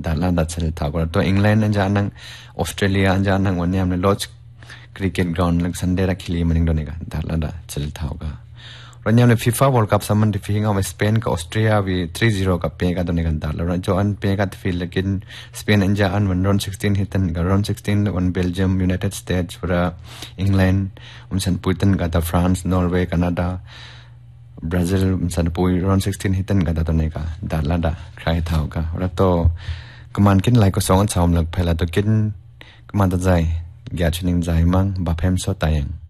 ดาลาดัชลิทาวก็ตัวอังกฤษอันจานังออสเตรเลียอันจานังวันนี้มันลอชคริกเก็ตกราวน์ลักซันเดอร์คิลีมันยังโดนอีกดาลาดัชลิทาวก็เราเนี่ยในฟีฟ่าเวิลด์คัพสมันที่ฟิงเอาไปสเปนกับออสเตรียวิ3-0กับเปย์กันตัวนี้กันดาลเราจออันเปย์กันที่ฟิลเลกินสเปนอันจาอันวันรอน16ฮิตันกับรอน16วันเบลเยียมยูไนเต็ดสเตทส์วราอังกฤษสันปุยตันกับฟรานซ์นอร์เวย์แคนาดาบราซิลสันปุยรอน16ฮิตันกับตัวนี้กันดาลาดาใครเท่ากันแล้วตัวก็มันกินไลค์ก็2 อันชาวหลักเพลาตัวกินก็มันตัดใจแก่ชนิดใจมั่งบาเพมโซตายง